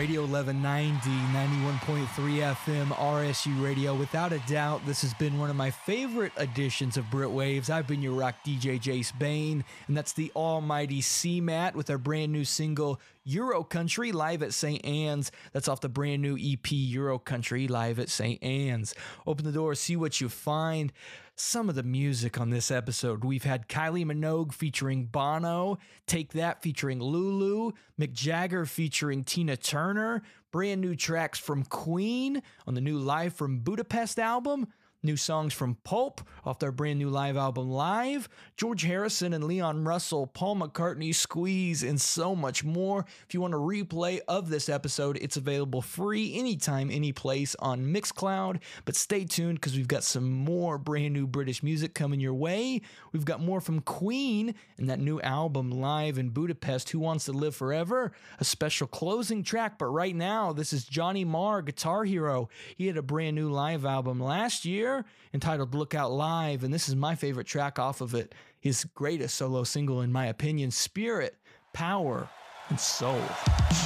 Radio 1190, 91.3 FM, RSU Radio. Without a doubt, this has been one of my favorite editions of Brit Waves. I've been your rock DJ, Jace Bain, and that's the almighty C-Mat with our brand new single, Euro Country, live at St. Anne's. That's off the brand new EP, Euro Country, live at St. Anne's. Open the door, see what you find. Some of the music on this episode, we've had Kylie Minogue featuring Bono, Take That featuring Lulu, Mick Jagger featuring Tina Turner, brand new tracks from Queen on the new Live from Budapest album, new songs from Pulp off their brand new live album Live, George Harrison and Leon Russell, Paul McCartney, Squeeze, and so much more. If you want a replay of this episode, it's available free anytime, any place on Mixcloud. But stay tuned because we've got some more brand new British music coming your way. We've got more from Queen and that new album Live in Budapest, Who Wants to Live Forever, a special closing track. But right now, this is Johnny Marr, Guitar Hero. He had a brand new live album last year entitled Lookout Live, and this is my favorite track off of it, his greatest solo single in my opinion, Spirit, Power, and Soul.